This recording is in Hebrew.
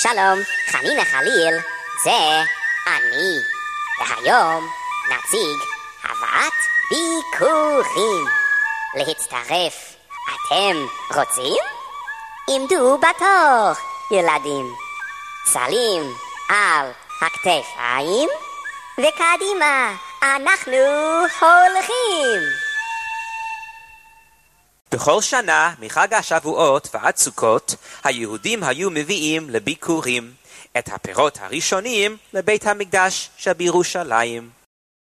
שלום, חנינה חליל, זה אני. והיום נציג הבאת ביקורים. להצטרף, אתם רוצים? עמדו בתור, ילדים. סלים על הכתפיים, וקדימה, אנחנו הולכים. בכל שנה, מחג השבועות ועד סוכות, היהודים היו מביאים לביקורים את הפירות הראשונים לבית המקדש שבירושלים.